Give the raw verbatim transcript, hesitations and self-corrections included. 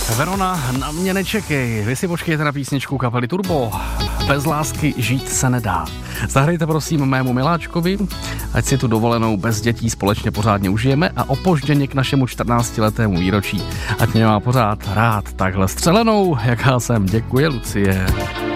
Verona, na mě nečekej, vy si počkejte na písničku kapely Turbo. Bez lásky žít se nedá. Zahrajte prosím mému miláčkovi, ať si tu dovolenou bez dětí společně pořádně užijeme a opožděně k našemu čtrnáctiletému výročí. Ať mě má pořád rád takhle střelenou, jaká jsem. Děkuji, Lucie.